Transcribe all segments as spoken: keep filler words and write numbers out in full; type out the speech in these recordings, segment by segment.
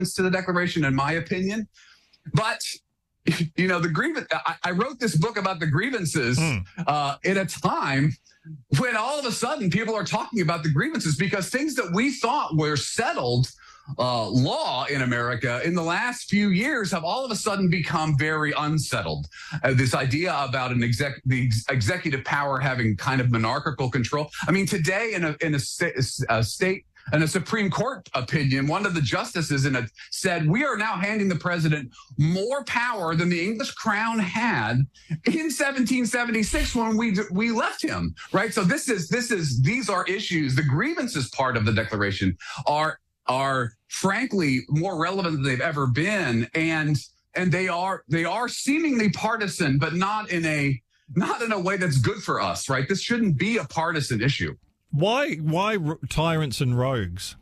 to the Declaration, in my opinion. But, you know, the grievance, I, I wrote this book about the grievances mm. uh, in a time when all of a sudden people are talking about the grievances, because things that we thought were settled uh, law in America in the last few years have all of a sudden become very unsettled. Uh, this idea about an exec, the ex- executive power having kind of monarchical control. I mean, today in a in a, sta- a state and a Supreme Court opinion, one of the justices in it said, we are now handing the president more power than the English crown had in seventeen seventy-six when we we left him, right? So this is this is these are issues. The grievances part of the Declaration are are frankly more relevant than they've ever been, and and they are they are seemingly partisan, but not in a not in a way that's good for us, right? This shouldn't be a partisan issue. Why why tyrants and rogues?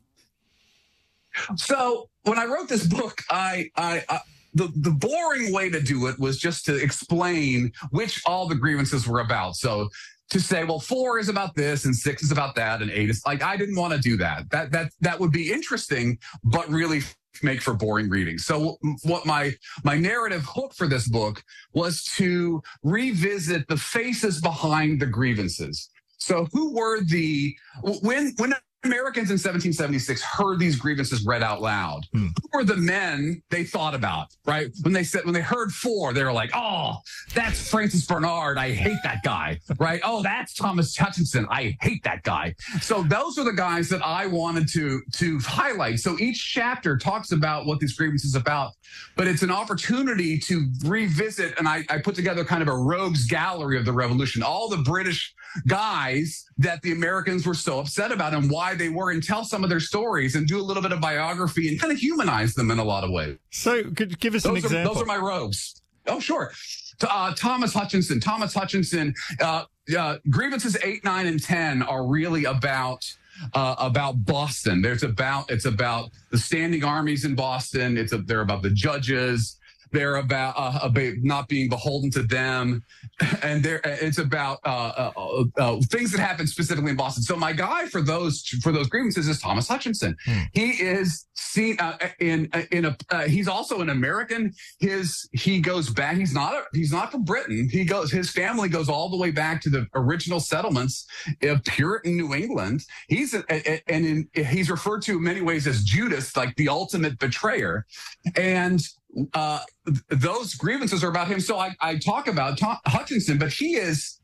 So when I wrote this book, I, I, I the, the boring way to do it was just to explain which all the grievances were about. So to say, well, four is about this and six is about that and eight is like, I didn't want to do that. That that that would be interesting, but really make for boring reading. So what my my narrative hook for this book was to revisit the faces behind the grievances. So who were the, when when Americans in seventeen seventy-six heard these grievances read out loud, hmm. who were the men they thought about, right? When they said, when they heard four, they were like, oh, that's Francis Bernard. I hate that guy, right? Oh, that's Thomas Hutchinson. I hate that guy. So those are the guys that I wanted to, to highlight. So each chapter talks about what this grievance is about, but it's an opportunity to revisit. And I, I put together kind of a rogues gallery of the revolution, all the British guys that the Americans were so upset about and why they were, and tell some of their stories and do a little bit of biography and kind of humanize them in a lot of ways. So could you give us those an are, example? Those are my rogues. Oh, sure. Uh, Thomas Hutchinson. Thomas Hutchinson. Uh, uh, grievances eight, nine, and ten are really about uh, about Boston. There's about it's about the standing armies in Boston. It's a, they're about the judges. They're about, uh, about not being beholden to them, and there it's about uh, uh, uh, things that happen specifically in Boston. So my guy for those for those grievances is Thomas Hutchinson. Hmm. He is seen uh, in in a uh, he's also an American. His he goes back. He's not a, he's not from Britain. He goes his family goes all the way back to the original settlements of Puritan New England. He's a, a, and in, he's referred to in many ways as Judas, like the ultimate betrayer, and. Uh, those grievances are about him. So I, I talk about Tom Hutchinson, but he is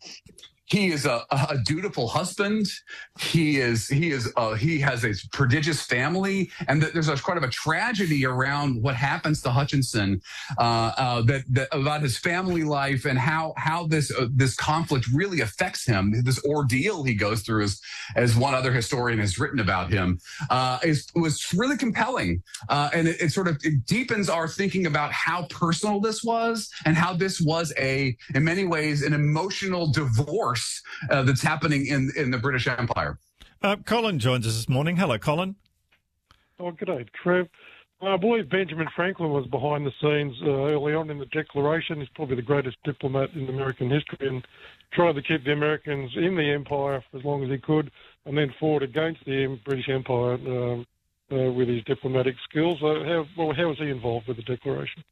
he is a, a dutiful husband. He is he is uh, he has a prodigious family, and th- there's a quite of a tragedy around what happens to Hutchinson uh, uh, that, that about his family life and how how this uh, this conflict really affects him. This ordeal he goes through, as as one other historian has written about him, uh, is was really compelling, uh, and it, it sort of it deepens our thinking about how personal this was and how this was a in many ways an emotional divorce. Uh, that's happening in, in the British Empire. Uh, Colin joins us this morning. Hello, Colin. Oh, good day, Trev. I believe Benjamin Franklin was behind the scenes uh, early on in the Declaration. He's probably the greatest diplomat in American history and tried to keep the Americans in the empire for as long as he could and then fought against the British Empire um, uh, with his diplomatic skills. Uh, how, well, how was he involved with the Declaration?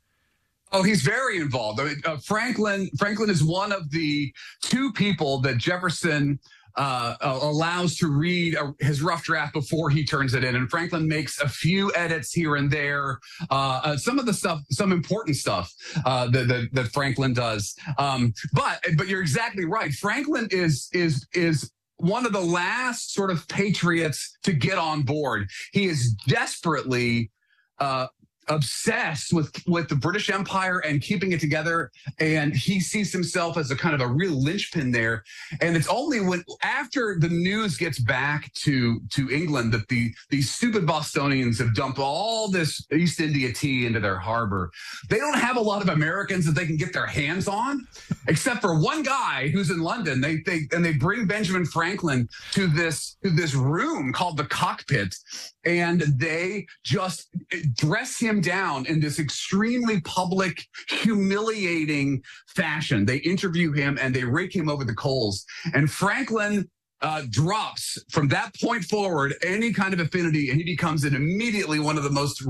Oh, he's very involved. I mean, uh, Franklin Franklin is one of the two people that Jefferson uh, uh, allows to read uh, his rough draft before he turns it in. And Franklin makes a few edits here and there. Uh, uh, some of the stuff, some important stuff uh, that, that, that Franklin does. Um, but but you're exactly right. Franklin is is is. one of the last sort of patriots to get on board. He is desperately uh, obsessed with, with the British Empire and keeping it together. And he sees himself as a kind of a real linchpin there. And it's only when after the news gets back to, to England that the these stupid Bostonians have dumped all this East India tea into their harbor. They don't have a lot of Americans that they can get their hands on, except for one guy who's in London. They they and they bring Benjamin Franklin to this to this room called the Cockpit, and they just dress him down in this extremely public, humiliating fashion. They interview him and they rake him over the coals. And Franklin uh, drops from that point forward any kind of affinity, and he becomes an immediately one of the most